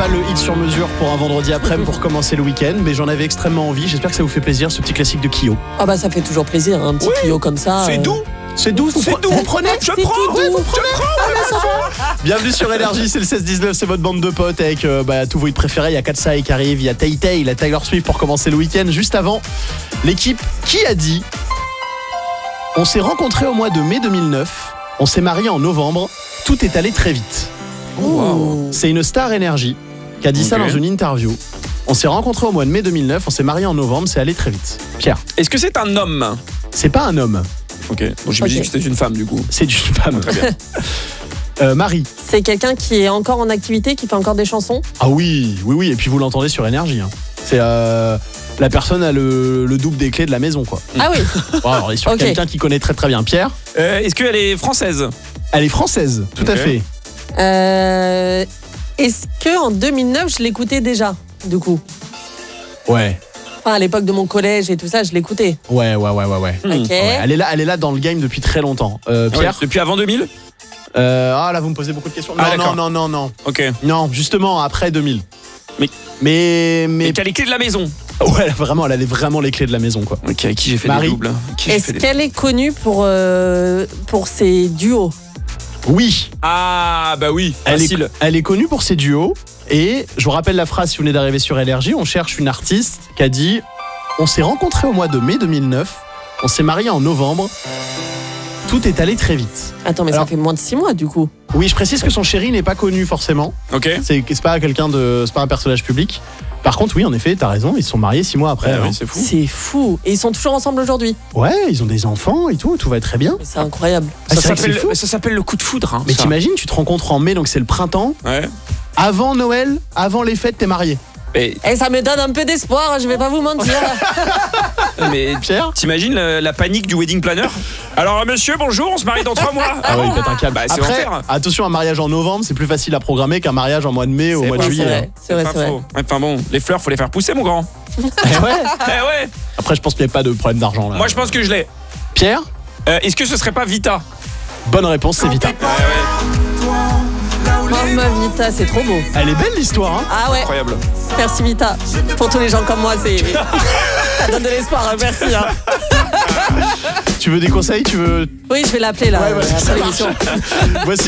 le hit sur mesure pour un vendredi après-midi pour commencer le week-end. Mais j'en avais extrêmement envie. J'espère que ça vous fait plaisir, ce petit classique de Kyo. Ah bah ça fait toujours plaisir, un petit Kyo comme ça. C'est doux. C'est doux, vous prenez? Je prends, ouais, vous prenez. Bienvenue sur Énergie, c'est le 16-19, c'est votre bande de potes avec tous vos hits préférés. Il y a Katsai qui arrive, il y a Tay Tay, il y a Taylor Swift pour commencer le week-end. Juste avant, l'équipe qui a dit: on s'est rencontrés au mois de mai 2009, on s'est mariés en novembre, tout est allé très vite. Wow. C'est une star Énergie qui a dit ça dans une interview. On s'est rencontrés au mois de mai 2009, on s'est mariés en novembre, c'est allé très vite. Pierre. Est-ce que c'est un homme? C'est pas un homme. Ok, donc j'imagine que c'était une femme du coup. C'est une femme. Très bien. Marie. C'est quelqu'un qui est encore en activité, qui fait encore des chansons? Ah oui, et puis vous l'entendez sur Énergie. Hein. C'est la personne a le double des clés de la maison, quoi. Ah oui. Bon, alors, on est sur quelqu'un qui connaît très très bien. Pierre. Est-ce qu'elle est française? Elle est française, tout à fait. Est-ce qu'en 2009, je l'écoutais déjà, du coup? Ouais. Enfin, à l'époque de mon collège et tout ça, je l'écoutais. Ouais. Ok. Ouais, elle est là dans le game depuis très longtemps. Pierre. Ouais, depuis avant 2000? Là vous me posez beaucoup de questions. Non. Ok. Non, justement après 2000. Mais qui a les clés de la maison? Ouais, vraiment, elle avait vraiment les clés de la maison, quoi. Ok, avec qui j'ai fait Marie. des doubles? Est-ce qu'elle est connue pour ses duos? Oui. Ah bah oui, facile. Elle est connue pour ses duos. Et je vous rappelle la phrase si vous venez d'arriver sur Énergie, on cherche une artiste qui a dit: on s'est rencontrés au mois de mai 2009, on s'est mariés en novembre, tout est allé très vite. Attends, mais ça fait moins de 6 mois du coup. Oui, je précise que son chéri n'est pas connu forcément. Ok. C'est pas c'est pas un personnage public. Par contre, oui, en effet, t'as raison, ils se sont mariés 6 mois après. Oui, c'est fou. C'est fou. Et ils sont toujours ensemble aujourd'hui? Ouais, ils ont des enfants et tout va très bien. C'est incroyable. Ça s'appelle le coup de foudre. Hein, mais ça. t'imagines, tu te rencontres en mai, donc c'est le printemps. Ouais. Avant Noël, avant les fêtes, t'es marié. Et ça me donne un peu d'espoir, je vais pas vous mentir. mais Pierre, t'imagines la panique du wedding planner? Alors monsieur, bonjour, on se marie dans 3 mois. Ah oui, pète un câble. Bah, c'est après, l'enfer. attention, un mariage en novembre, c'est plus facile à programmer qu'un mariage en mois de mai ou au mois de juillet. C'est vrai. Faux. Enfin bon, les fleurs, faut les faire pousser, mon grand. Ouais. Après, je pense qu'il n'y a pas de problème d'argent là. Moi, je pense que je l'ai. Pierre, est-ce que ce serait pas Vita? bonne réponse, c'est Vita. Mamma Vita, c'est trop beau. Elle est belle l'histoire, hein. Ah ouais. Incroyable. Merci Vita. Pour tous les gens comme moi, ça donne de l'espoir, hein. Merci. Hein. Tu veux des conseils? Oui, je vais l'appeler là. Ouais, après l'émission. Voici